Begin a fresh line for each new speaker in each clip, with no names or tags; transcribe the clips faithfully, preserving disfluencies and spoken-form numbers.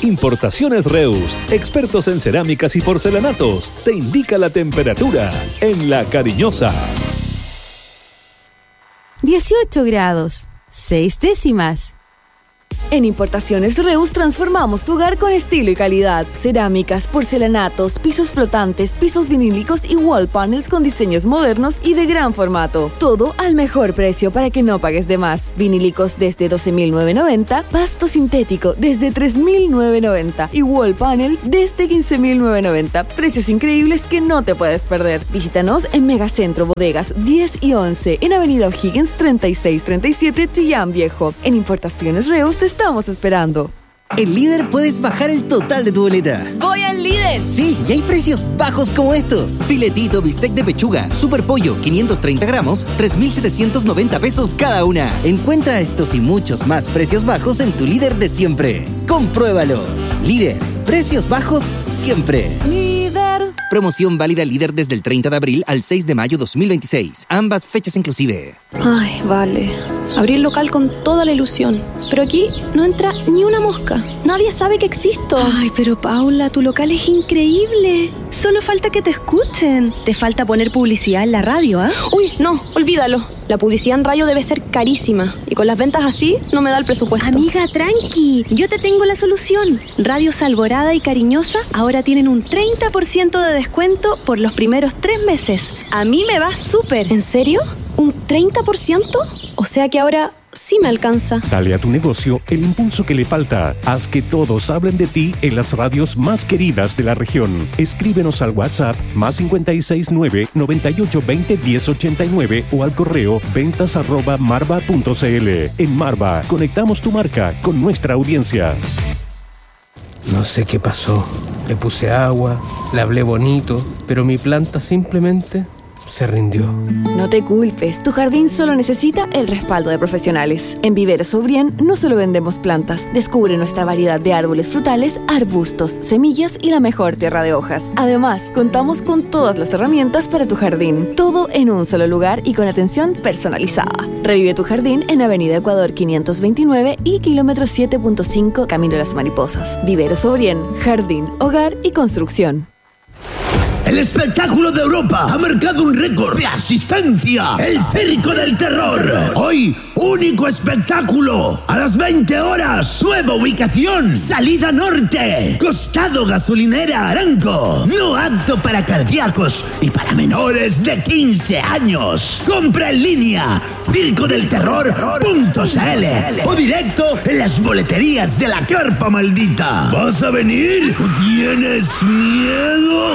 Importaciones Reus, expertos en cerámicas y porcelanatos, te indica la temperatura en La Cariñosa.
dieciocho grados, seis décimas.
En Importaciones Reus transformamos tu hogar con estilo y calidad. Cerámicas, porcelanatos, pisos flotantes, pisos vinílicos y wall panels con diseños modernos y de gran formato. Todo al mejor precio para que no pagues de más. Vinílicos desde doce mil novecientos noventa, pasto sintético desde tres mil novecientos noventa y wall panel desde quince mil novecientos noventa. Precios increíbles que no te puedes perder. Visítanos en Megacentro Bodegas diez y once, en Avenida O'Higgins treinta y seis treinta y siete, Chillán Viejo. En Importaciones Reus te estamos esperando.
En Líder puedes bajar el total de tu boleta.
¡Voy al Líder!
Sí, y hay precios bajos como estos. Filetito bistec de pechuga, super pollo, quinientos treinta gramos, tres mil setecientos noventa pesos cada una. Encuentra estos y muchos más precios bajos en tu Líder de siempre. Compruébalo. Líder, precios bajos siempre.
Líder.
Promoción válida Líder desde el treinta de abril al seis de mayo dos mil veintiséis. Ambas fechas inclusive.
Ay, vale. Abrí el local con toda la ilusión. Pero aquí no entra ni una mosca. Nadie sabe que existo.
Ay, pero Paula, tu local es increíble. Solo falta que te escuchen. Te falta poner publicidad en la radio, ¿ah? ¿eh?
Uy, no, olvídalo. La publicidad en radio debe ser carísima. Y con las ventas así, no me da el presupuesto.
Amiga, tranqui. Yo te tengo la solución. Radios Alborada y Cariñosa ahora tienen un treinta por ciento de descuento por los primeros tres meses. A mí me va súper.
¿En serio? ¿Un treinta por ciento? O sea que ahora sí me alcanza.
Dale a tu negocio el impulso que le falta. Haz que todos hablen de ti en las radios más queridas de la región. Escríbenos al WhatsApp más cinco seis nueve, noventa y ocho veinte, diez ochenta y nueve o al correo ventas arroba marva punto cl. En Marva, conectamos tu marca con nuestra audiencia.
No sé qué pasó. Le puse agua, le hablé bonito, pero mi planta simplemente se rindió.
No te culpes, tu jardín solo necesita el respaldo de profesionales. En Viveros O'Brien no solo vendemos plantas, descubre nuestra variedad de árboles frutales, arbustos, semillas y la mejor tierra de hojas. Además, contamos con todas las herramientas para tu jardín, todo en un solo lugar y con atención personalizada. Revive tu jardín en Avenida Ecuador quinientos veintinueve y kilómetro siete punto cinco Camino de las Mariposas. Viveros O'Brien, jardín, hogar y construcción.
El espectáculo de Europa ha marcado un récord de asistencia. El Circo del Terror. Hoy, único espectáculo. A las veinte horas. Nueva ubicación. Salida norte. Costado gasolinera Aranco. No apto para cardíacos y para menores de quince años. Compra en línea. circo del terror punto c l o directo en las boleterías de la Carpa Maldita. ¿Vas a venir? ¿Tienes miedo?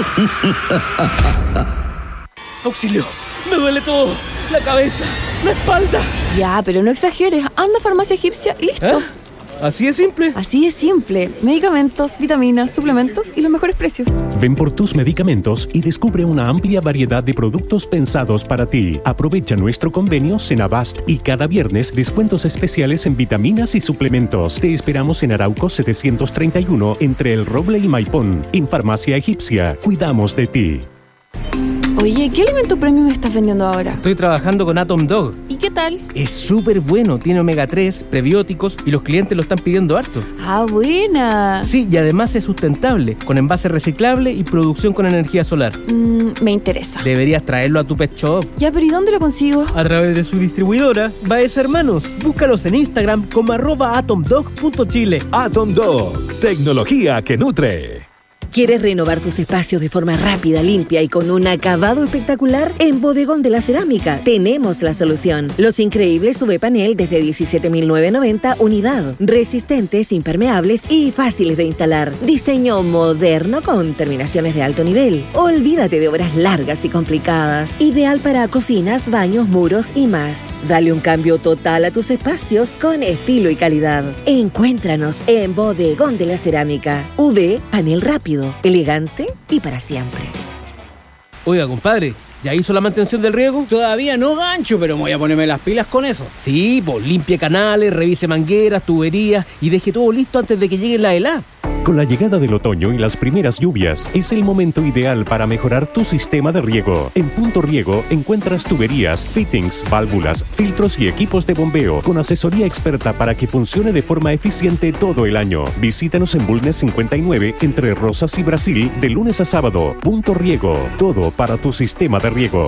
¡Auxilio! ¡Me duele todo! ¡La cabeza! ¡La espalda!
Ya, pero no exageres. Anda a Farmacia Egipcia y listo.
¿Eh? ¿Así es simple?
Así es simple. Medicamentos, vitaminas, suplementos y los mejores precios.
Ven por tus medicamentos y descubre una amplia variedad de productos pensados para ti. Aprovecha nuestro convenio Senabast y cada viernes descuentos especiales en vitaminas y suplementos. Te esperamos en Arauco setecientos treinta y uno entre El Roble y Maipón. En Farmacia Egipcia, cuidamos de ti.
Oye, ¿qué alimento premium me estás vendiendo ahora?
Estoy trabajando con Atom Dog.
¿Y qué tal?
Es súper bueno, tiene omega tres, prebióticos y los clientes lo están pidiendo harto.
¡Ah, buena!
Sí, y además es sustentable, con envase reciclable y producción con energía solar.
Mm, me interesa.
Deberías traerlo a tu pet shop.
Ya, pero ¿y dónde lo consigo?
A través de su distribuidora, Baez Hermanos. Búscalos en Instagram como arroba atomdog punto chile.
Atom Dog, tecnología que nutre.
¿Quieres renovar tus espacios de forma rápida, limpia y con un acabado espectacular? En Bodegón de la Cerámica tenemos la solución. Los increíbles U V panel desde diecisiete mil novecientos noventa unidad. Resistentes, impermeables y fáciles de instalar. Diseño moderno con terminaciones de alto nivel. Olvídate de obras largas y complicadas. Ideal para cocinas, baños, muros y más. Dale un cambio total a tus espacios con estilo y calidad. Encuéntranos en Bodegón de la Cerámica. U V panel rápido, elegante y para siempre.
Oiga, compadre, ¿ya hizo la mantención del riego?
Todavía no, gancho, pero voy a ponerme las pilas con eso.
Sí, pues limpie canales, revise mangueras, tuberías y deje todo listo antes de que llegue la helada.
Con la llegada del otoño y las primeras lluvias, es el momento ideal para mejorar tu sistema de riego. En Punto Riego encuentras tuberías, fittings, válvulas, filtros y equipos de bombeo con asesoría experta para que funcione de forma eficiente todo el año. Visítanos en Bulnes cincuenta y nueve entre Rosas y Brasil de lunes a sábado. Punto Riego, todo para tu sistema de riego.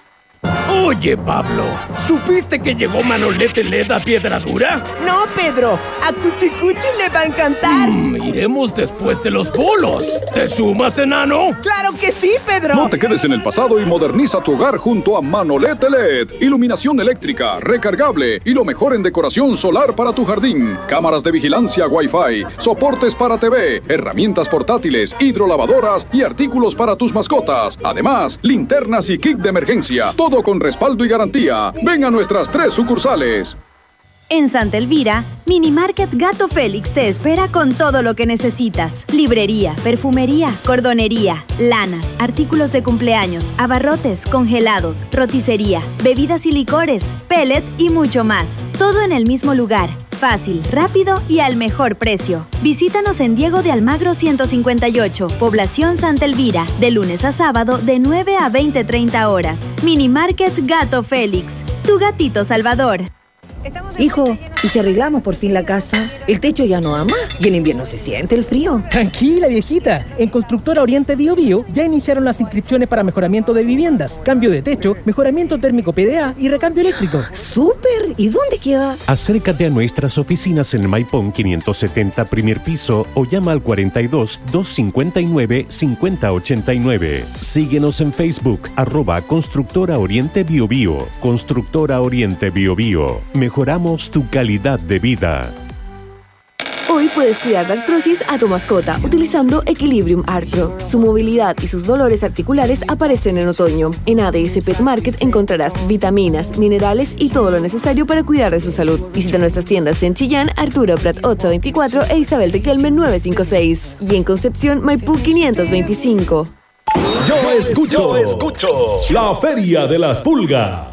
Oye, Pablo, ¿supiste que llegó Manolete L E D a Piedra Dura?
No, Pedro, a Cuchicuchi le va a encantar.
Mm, iremos después de los bolos. ¿Te sumas, enano?
¡Claro que sí, Pedro!
No te quedes en el pasado y moderniza tu hogar junto a Manolete L E D. Iluminación eléctrica, recargable y lo mejor en decoración solar para tu jardín. Cámaras de vigilancia Wi-Fi, soportes para T V, herramientas portátiles, hidrolavadoras y artículos para tus mascotas. Además, linternas y kit de emergencia. Todo con respaldo y garantía. Ven a nuestras tres sucursales.
En Santa Elvira, Mini Market Gato Félix te espera con todo lo que necesitas. Librería, perfumería, cordonería, lanas, artículos de cumpleaños, abarrotes, congelados, roticería, bebidas y licores, pellet y mucho más. Todo en el mismo lugar. Fácil, rápido y al mejor precio. Visítanos en Diego de Almagro ciento cincuenta y ocho, Población Santa Elvira, de lunes a sábado de nueve a veinte treinta horas. Mini Market Gato Félix, tu gatito salvador.
Hijo, ¿y si arreglamos por fin la casa? El techo ya no ama y en invierno se siente el frío.
Tranquila, viejita. En Constructora Oriente Bio Bio ya iniciaron las inscripciones para mejoramiento de viviendas, cambio de techo, mejoramiento térmico P D A y recambio eléctrico.
¡Súper! ¿Y dónde queda?
Acércate a nuestras oficinas en Maipón quinientos setenta, primer piso, o llama al cuarenta y dos, doscientos cincuenta y nueve, cincuenta ochenta y nueve. Síguenos en Facebook, arroba Constructora Oriente Bio Bio. Constructora Oriente Bio Bio. Mejoramos tu calidad de vida.
Hoy puedes cuidar de artrosis a tu mascota utilizando Equilibrium Arthro. Su movilidad y sus dolores articulares aparecen en otoño. En A D S Pet Market encontrarás vitaminas, minerales y todo lo necesario para cuidar de su salud. Visita nuestras tiendas en Chillán, Arturo Prat ochocientos veinticuatro e Isabel Riquelme novecientos cincuenta y seis. Y en Concepción, Maipú quinientos veinticinco.
Yo escucho, Yo escucho la Feria de las Pulgas.